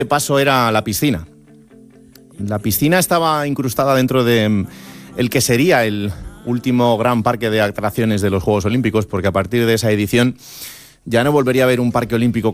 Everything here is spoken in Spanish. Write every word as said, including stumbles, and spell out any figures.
paso era la piscina. La piscina estaba incrustada dentro de el que sería el último gran parque de atracciones de los Juegos Olímpicos, porque a partir de esa edición ya no volvería a haber un parque olímpico